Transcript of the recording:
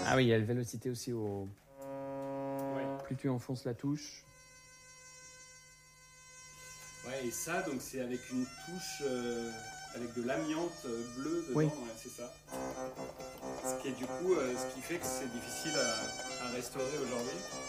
Ah oui, il y a la vélocité aussi au... Ouais. Plus tu enfonces la touche. Ouais, et ça, donc c'est avec une touche avec de l'amiante bleue dedans, Oui. ouais, c'est ça. Ce qui est du coup, ce qui fait que c'est difficile à restaurer aujourd'hui.